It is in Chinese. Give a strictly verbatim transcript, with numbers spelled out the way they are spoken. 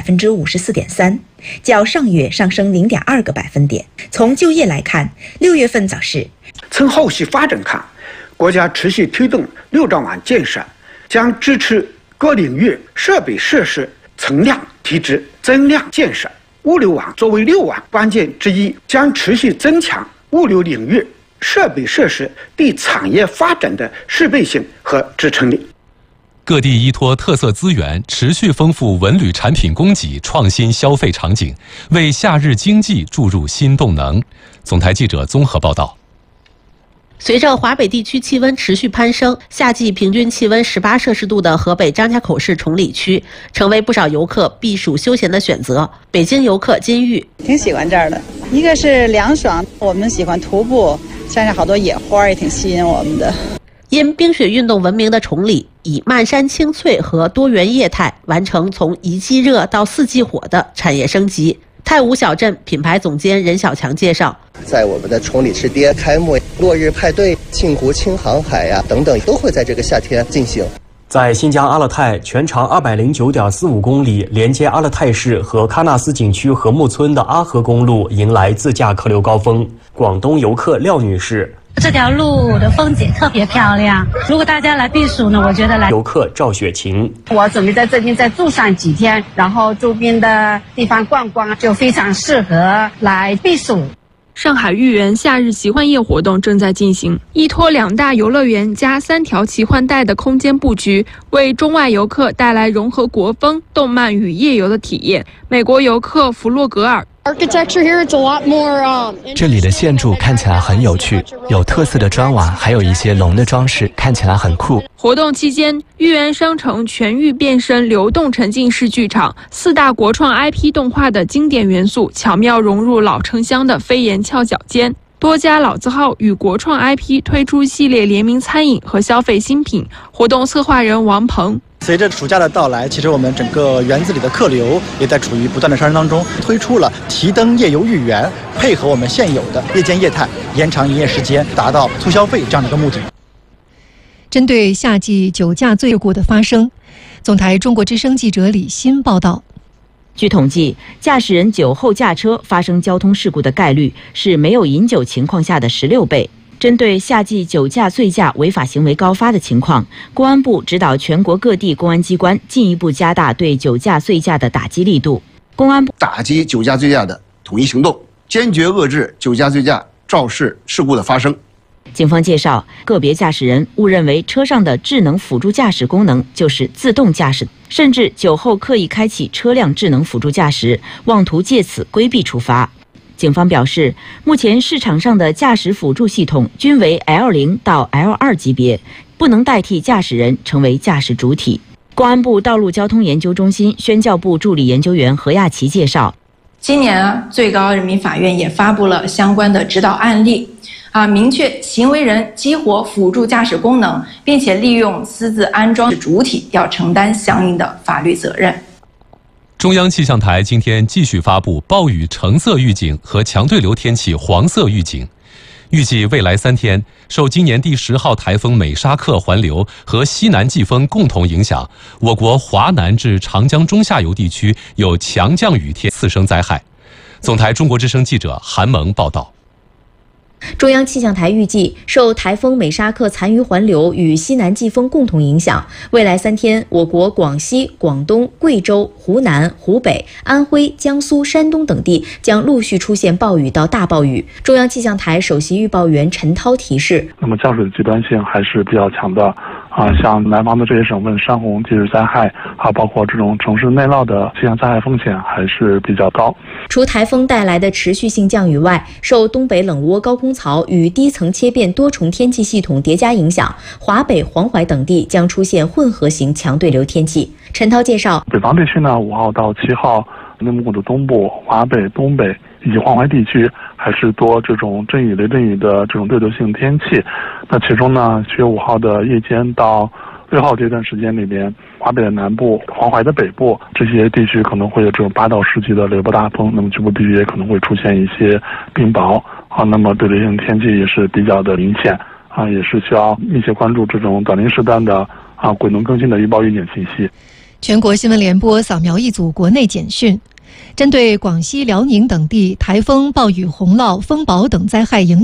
分之五十四点三，较上月上升零点二个百分点。从就业来看，六月份早市。 从后续发展看，国家持续推动六兆网建设，将支持各领域设备设施存量提质、增量建设。物流网作为六网关键之一，将持续增强物流领域设备设施对产业发展的适配性和支撑力。 各地依托特色资源，持续丰富文旅产品供给，创新消费场景，为夏日经济注入新动能。总台记者综合报道。 随着华北地区气温持续攀升，夏季平均气温十八摄氏度的河北张家口市崇礼区，成为不少游客避暑休闲的选择。北京游客金玉挺喜欢这儿的，一个是凉爽，我们喜欢徒步，山上好多野花也挺吸引我们的。 因冰雪运动闻名的崇礼，以漫山青翠和多元业态完成从一季热到四季火的产业升级。太武小镇品牌总监任小强介绍， 在我们的崇礼之巅开幕、落日派对、庆湖轻航海呀、啊、等等，都会在这个夏天进行。 在新疆阿勒泰，全长二百零九点四五公里，连接阿勒泰市和喀纳斯景区和木村的阿河公路迎来自驾客流高峰。广东游客廖女士。 这条路的风景特别漂亮，如果大家来避暑呢，我觉得来。 游客赵雪琴， 我准备在这边再住上几天，然后周边的地方逛逛，就非常适合来避暑。 上海豫园夏日奇幻夜活动正在进行，依托两大游乐园加三条奇幻带的空间布局，为中外游客带来融合国风、动漫与夜游的体验。美国游客弗洛格尔。 这里的建筑看起来很有趣，有特色的砖瓦，还有一些龙的装饰，看起来很酷。 活动期间，豫园商城全域变身流动沉浸式剧场，四大国创 I P 动画的经典元素巧妙融入老城乡的飞檐翘角间。多家老字号与国创 I P 推出系列联名餐饮和消费新品。活动策划人王鹏。 随着暑假的到来，其实我们整个园子里的客流也在处于不断的上升当中，推出了提灯夜游豫园，配合我们现有的夜间业态，延长营业时间，达到促消费这样的一个目的。 针对夏季酒驾罪故的发生，总台中国之声记者李欣报道。 据统计，驾驶人酒后驾车发生交通事故的概率是没有饮酒情况下的十六倍。针对夏季酒驾、醉驾违法行为高发的情况，公安部指导全国各地公安机关进一步加大对酒驾、醉驾的打击力度。公安部打击酒驾、醉驾的统一行动，坚决遏制酒驾、醉驾肇事事故的发生。 警方介绍，个别驾驶人误认为车上的智能辅助驾驶功能就是自动驾驶，甚至酒后刻意开启车辆智能辅助驾驶，妄图借此规避处罚。警方表示，目前市场上的驾驶辅助系统均为 L 零 到 L 二 级别，不能代替驾驶人成为驾驶主体。公安部道路交通研究中心宣教部助理研究员何亚琪介绍， 今年啊，最高人民法院也发布了相关的指导案例，啊，明确行为人激活辅助驾驶功能，并且利用私自安装主体，要承担相应的法律责任。 中央气象台今天继续发布暴雨橙色预警和强对流天气黄色预警，预计未来三天，受今年第十号台风美沙克环流和西南季风共同影响，我国华南至长江中下游地区有强降雨天次生灾害。总台中国之声记者韩萌报道。 中央气象台预计，受台风美沙克残余环流与西南季风共同影响，未来三天，我国广西、广东、贵州、湖南、湖北、安徽、江苏、山东等地将陆续出现暴雨到大暴雨。中央气象台首席预报员陈涛提示， 那么降水的极端性还是比较强的啊，像南方的这些省份，山洪即时灾害，还有包括这种城市内涝的气象灾害风险还是比较高。 除台风带来的持续性降雨外，受东北冷窝高空槽与低层切变多重天气系统叠加影响，华北、黄淮等地将出现混合型强对流天气。陈涛介绍， 北方地区呢，五号到七号，内蒙古的东部、华北、东北以及黄淮地区还是多这种阵雨、雷阵雨的这种对流性天气。那其中呢，七月五号的夜间到六号这段时间里边，华北的南部、黄淮的北部这些地区可能会有这种八到十级的雷暴大风，那么局部地区也可能会出现一些冰雹啊，那么对流性天气也是比较的明显啊，也是需要密切关注这种短临时段的啊滚动更新的预报预警信息。 全国新闻联播扫描一组国内简讯。针对广西、辽宁等地台风、暴雨、洪涝、风雹等灾害影